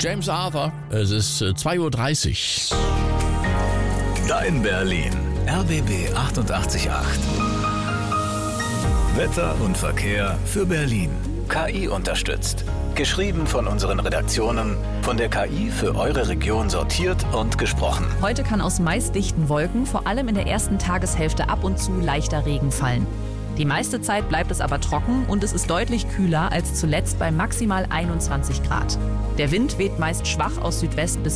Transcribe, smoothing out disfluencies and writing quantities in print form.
James Arthur, es ist 2:30 Uhr. Dein Berlin. RBB 88.8. Wetter und Verkehr für Berlin. KI unterstützt. Geschrieben von unseren Redaktionen, von der KI für eure Region sortiert und gesprochen. Heute kann aus meist dichten Wolken vor allem in der ersten Tageshälfte ab und zu leichter Regen fallen. Die meiste Zeit bleibt es aber trocken und es ist deutlich kühler als zuletzt bei maximal 21 Grad. Der Wind weht meist schwach aus Südwest bis